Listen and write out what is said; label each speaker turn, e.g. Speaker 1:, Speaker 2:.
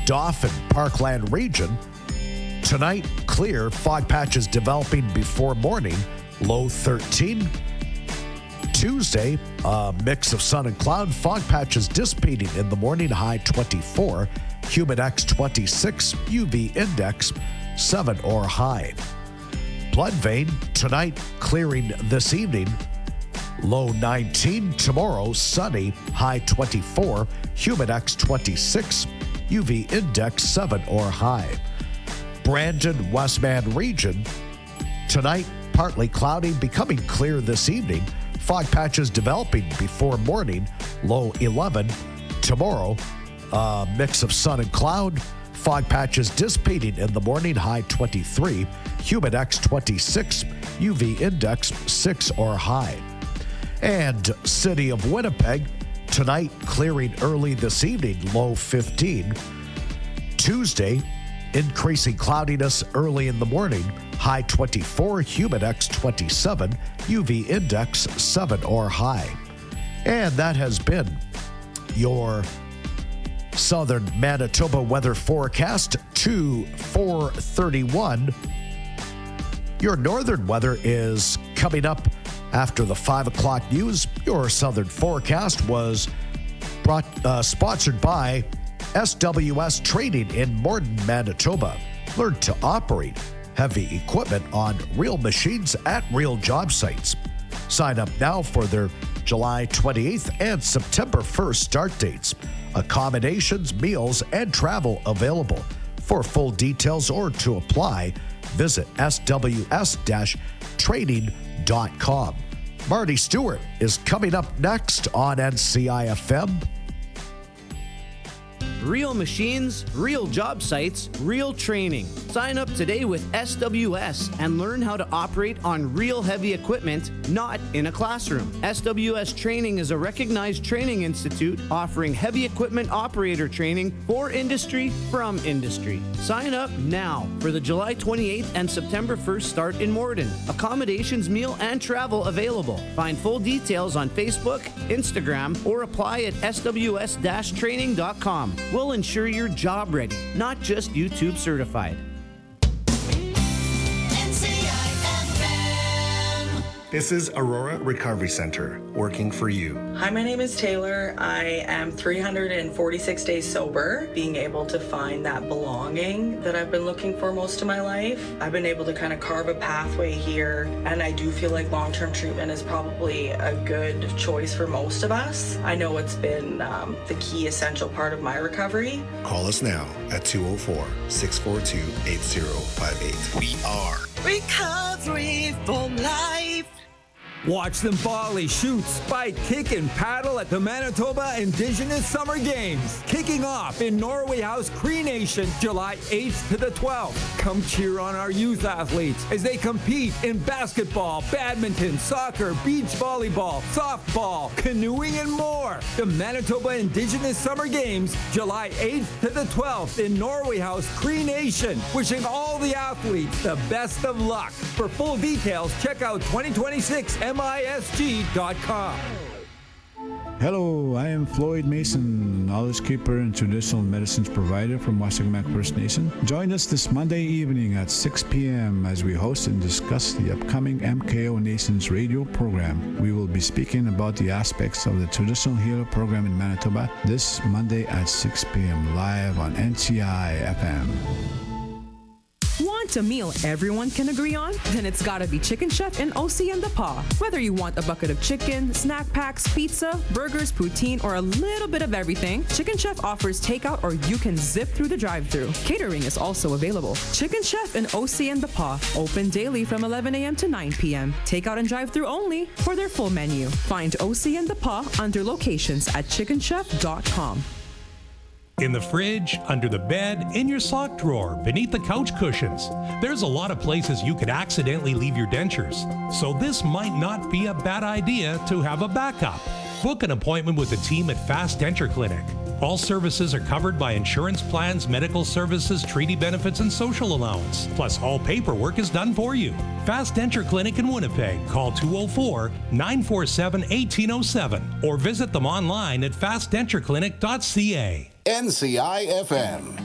Speaker 1: Dauphin, Parkland region. Tonight, clear, fog patches developing before morning, low 13. Tuesday, a mix of sun and cloud, fog patches dissipating in the morning, high 24, humidex 26, UV index 7 or high. Bloodvein, tonight, clearing this evening, low 19. Tomorrow, sunny, high 24, humidex 26, UV index 7 or high. Brandon, Westman region, tonight, partly cloudy, becoming clear this evening. Fog patches developing before morning, low 11. Tomorrow, a mix of sun and cloud. Fog patches dissipating in the morning, high 23. Humidex 26, UV index 6 or high. And City of Winnipeg, tonight clearing early this evening, low 15. Tuesday, increasing cloudiness early in the morning, high 24, humidex 27, UV index 7 or high. And that has been your southern Manitoba weather forecast to 4:31. Your northern weather is coming up after the 5 o'clock news. Your southern forecast was sponsored by SWS Training in Morden, Manitoba. Learn to operate heavy equipment on real machines at real job sites. Sign up now for their July 28th and September 1st start dates. Accommodations, meals, and travel available. For full details or to apply, visit sws-training.com. Marty Stewart is coming up next on NCIFM.
Speaker 2: Real machines, real job sites, real training. Sign up today with SWS and learn how to operate on real heavy equipment, not in a classroom. SWS Training is a recognized training institute offering heavy equipment operator training for industry from industry. Sign up now for the July 28th and September 1st start in Morden. Accommodations, meal, and travel available. Find full details on Facebook, Instagram, or apply at sws-training.com. We'll ensure you're job ready, not just YouTube certified.
Speaker 3: This is Aurora Recovery Center, working for you.
Speaker 4: Hi, my name is Taylor. I am 346 days sober, being able to find that belonging that I've been looking for most of my life. I've been able to kind of carve a pathway here, and I do feel like long-term treatment is probably a good choice for most of us. I know it's been the key essential part of my recovery.
Speaker 3: Call us now at 204-642-8058. We are
Speaker 5: Recovery for Life.
Speaker 6: Watch them volley, shoot, spike, kick, and paddle at the Manitoba Indigenous Summer Games. Kicking off in Norway House Cree Nation, July 8th to the 12th. Come cheer on our youth athletes as they compete in basketball, badminton, soccer, beach volleyball, softball, canoeing, and more. The Manitoba Indigenous Summer Games, July 8th to the 12th in Norway House Cree Nation. Wishing all the athletes the best of luck. For full details, check out 2026misg.com.
Speaker 7: Hello, I am Floyd Mason, knowledge keeper and traditional medicines provider from Wasakmak First Nation. Join us this Monday evening at 6 p.m. as we host and discuss the upcoming MKO Nations radio program. We will be speaking about the aspects of the traditional healer program in Manitoba this Monday at 6 p.m. live on NCI FM.
Speaker 8: Want a meal everyone can agree on? Then it's gotta be Chicken Chef and OC and the Paw. Whether you want a bucket of chicken, snack packs, pizza, burgers, poutine, or a little bit of everything, Chicken Chef offers takeout or you can zip through the drive-thru. Catering is also available. Chicken Chef and OC and the Paw, open daily from 11 a.m. to 9 p.m. Takeout and drive-thru only for their full menu. Find OC and the Paw under locations at chickenchef.com.
Speaker 9: In the fridge, under the bed, in your sock drawer, beneath the couch cushions. There's a lot of places you could accidentally leave your dentures. So this might not be a bad idea to have a backup. Book an appointment with the team at Fast Denture Clinic. All services are covered by insurance plans, medical services, treaty benefits, and social allowance. Plus, all paperwork is done for you. Fast Denture Clinic in Winnipeg. Call 204-947-1807 or visit them online at fastdentureclinic.ca.
Speaker 10: NCI FM.